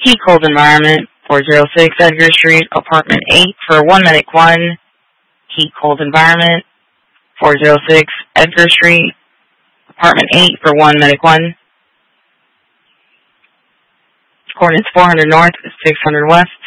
Heat cold environment, 406 Edgar Street, apartment 8 for 1 Medic 1. Heat cold environment, 406 Edgar Street, apartment 8 for 1 Medic 1. Coordinates 400 North, 600 West.